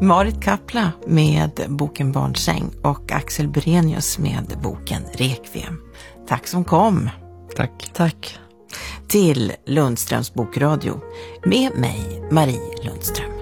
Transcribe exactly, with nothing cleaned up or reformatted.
Marit Kapla med boken Barnsäng och Axel Brenius med boken Rekviem. Tack som kom. Tack. Tack. Till Lundströms bokradio med mig, Marie Lundström.